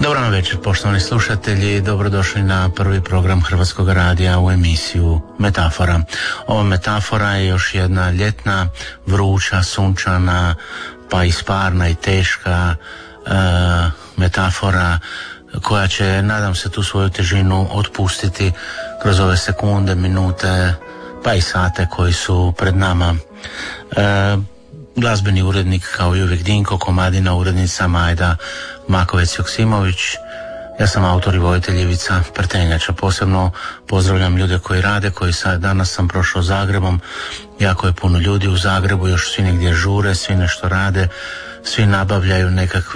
Dobar vam večer, poštovani slušatelji, dobrodošli na prvi program Hrvatskog radija u emisiju Metafora. Ova metafora je još jedna ljetna, vruća, sunčana, pa i sparna i teška metafora koja će, nadam se, tu svoju težinu otpustiti kroz ove sekunde, minute, pa i sate koji su pred nama. Glazbeni urednik, kao i uvijek, Dinko Komadina, urednica Majda Makovec-Joksimović. Ja sam autor i voditelj Ivica Prtenjača. Posebno pozdravljam ljude koji rade, danas sam prošao Zagrebom, jako je puno ljudi u Zagrebu, još svi negdje žure, svi nešto rade, svi nabavljaju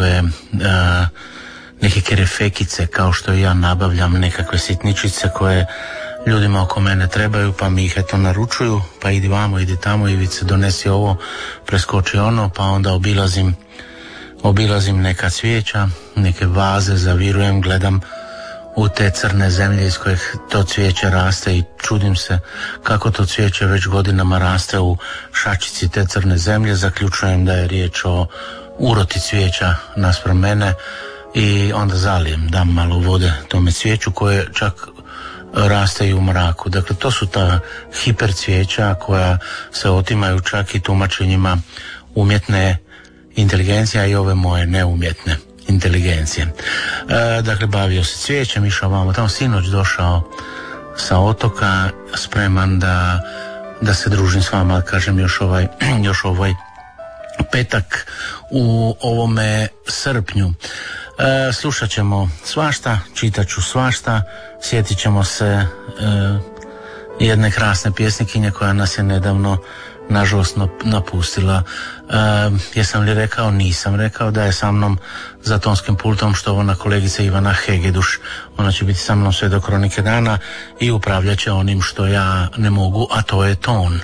neke kerefekice, kao što i ja nabavljam nekakve sitničice koje ljudima oko mene trebaju, pa mi ih eto naručuju, pa idi vamo, idi tamo, Ivice donesi ovo, preskoči ono, pa onda obilazim neka cvijeća, neke vaze, zavirujem, gledam u te crne zemlje iz kojih to cvijeće raste i čudim se kako to cvijeće već godinama raste u šačici te crne zemlje. Zaključujem da je riječ o uroti cvijeća naspram mene i onda zalijem, dam malo vode tome cvijeću koje čak raste i u mraku. Dakle, to su ta hiper cvijeća koja se otimaju čak i tumačenjima umjetne inteligencije, a i ove moje neumjetne inteligencije. Dakle, bavio se cvijećem, išao vamo tamo, sinoć došao sa otoka, spreman da se družim s vama, kažem, još ovaj petak u ovome srpnju. Slušat ćemo svašta, čitat ću svašta, sjetit ćemo se jedne krasne pjesnikinje koja nas je nedavno nažalost napustila. Jesam li rekao? Nisam rekao da je sa mnom za tonskim pultom štovana kolegica Ivana Hegeduš. Ona će biti sa mnom sve do kronike dana i upravljat će onim što ja ne mogu, a to je ton.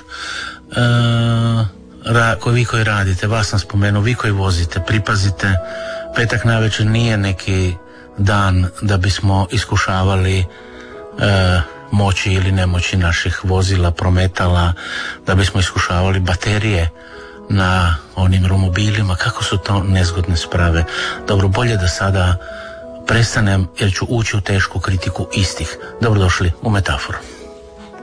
Vi koji radite, vas sam spomenuo, vi koji vozite, pripazite, petak navečer nije neki dan da bismo iskušavali moći ili nemoći naših vozila, prometala, da bismo iskušavali baterije na onim romobilima, kako su to nezgodne sprave. Dobro, bolje da sada prestanem jer ću ući u tešku kritiku istih. Dobrodošli u Metaforu.